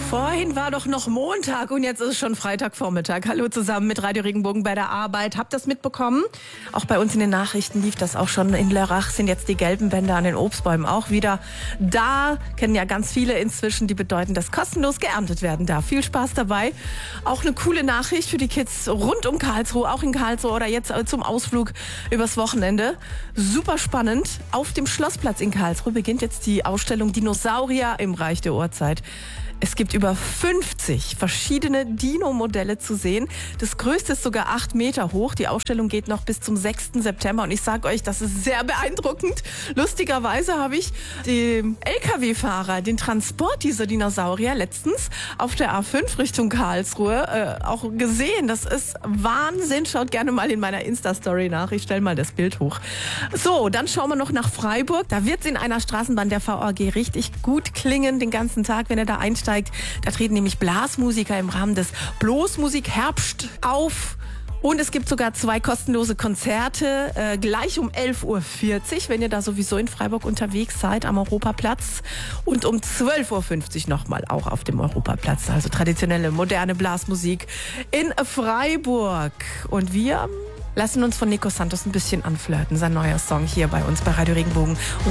Vorhin war doch noch Montag und jetzt ist es schon Freitagvormittag. Hallo zusammen mit Radio Regenbogen bei der Arbeit. Habt ihr das mitbekommen? Auch bei uns in den Nachrichten lief das auch schon. In Lörrach sind jetzt die gelben Bänder an den Obstbäumen auch wieder da. Kennen ja ganz viele inzwischen, die bedeuten, dass kostenlos geerntet werden darf. Viel Spaß dabei. Auch eine coole Nachricht für die Kids rund um Karlsruhe, auch in Karlsruhe oder jetzt zum Ausflug übers Wochenende. Super spannend. Auf dem Schlossplatz in Karlsruhe beginnt jetzt die Ausstellung Dinosaurier im Reich der Urzeit. Es gibt über 50 verschiedene Dino-Modelle zu sehen. Das größte ist sogar 8 Meter hoch. Die Ausstellung geht noch bis zum 6. September. Und ich sage euch, das ist sehr beeindruckend. Lustigerweise habe ich den LKW-Fahrer, den Transport dieser Dinosaurier letztens auf der A5 Richtung Karlsruhe auch gesehen. Das ist Wahnsinn. Schaut gerne mal in meiner Insta-Story nach. Ich stelle mal das Bild hoch. So, dann schauen wir noch nach Freiburg. Da wird es in einer Straßenbahn der VAG richtig gut klingen den ganzen Tag, wenn ihr da einsteigt. Da treten nämlich Blasmusiker im Rahmen des Blasmusik-Herbst auf. Und es gibt sogar 2 kostenlose Konzerte, gleich um 11.40 Uhr, wenn ihr da sowieso in Freiburg unterwegs seid, am Europaplatz. Und um 12.50 Uhr nochmal auch auf dem Europaplatz. Also traditionelle, moderne Blasmusik in Freiburg. Und wir lassen uns von Nico Santos ein bisschen anflirten. Sein neuer Song hier bei uns bei Radio Regenbogen.